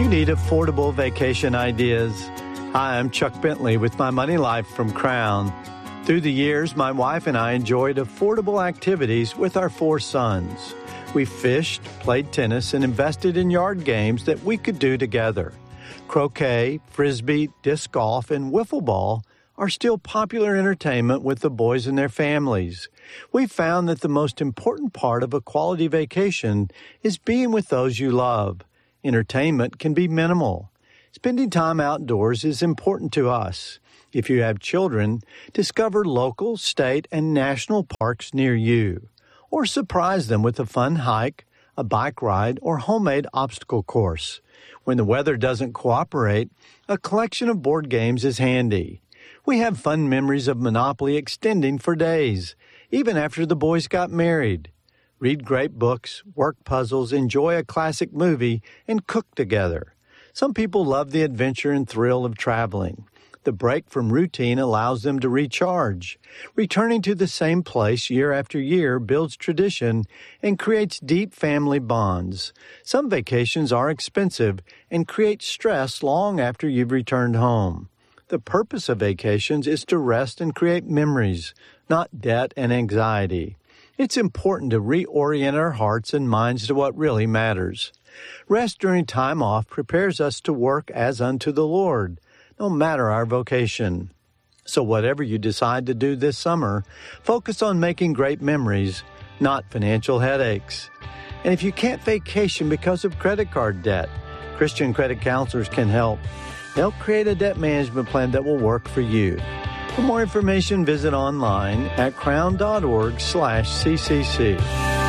you need affordable vacation ideas? Hi, I'm Chuck Bentley with My Money Life from Crown. Through the years, my wife and I enjoyed affordable activities with our 4 sons. We fished, played tennis, and invested in yard games that we could do together. Croquet, frisbee, disc golf, and wiffle ball are still popular entertainment with the boys and their families. We found that the most important part of a quality vacation is being with those you love. Entertainment can be minimal. Spending time outdoors is important to us. If you have children, discover local, state, and national parks near you. Or surprise them with a fun hike, a bike ride, or homemade obstacle course. When the weather doesn't cooperate, a collection of board games is handy. We have fun memories of Monopoly extending for days, even after the boys got married. Read great books, work puzzles, enjoy a classic movie, and cook together. Some people love the adventure and thrill of traveling. The break from routine allows them to recharge. Returning to the same place year after year builds tradition and creates deep family bonds. Some vacations are expensive and create stress long after you've returned home. The purpose of vacations is to rest and create memories, not debt and anxiety. It's important to reorient our hearts and minds to what really matters. Rest during time off prepares us to work as unto the Lord, no matter our vocation. So whatever you decide to do this summer, focus on making great memories, not financial headaches. And if you can't vacation because of credit card debt, Christian credit counselors can help. They'll create a debt management plan that will work for you. For more information, visit online at crown.org/CCC.